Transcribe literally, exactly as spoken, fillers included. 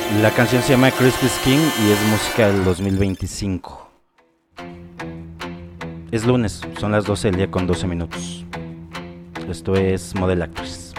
La canción se llama Crispy Skin y es música del dos mil veinticinco. Es lunes, son las doce del día con doce minutos. Esto es Model Actress.